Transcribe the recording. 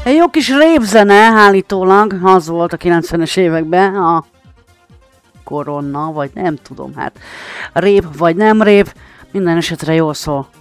Egy jó kis répzene állítólag, az volt a 90-es években, a koronna, vagy nem tudom, hát rép vagy nem rép, minden esetre jól szól.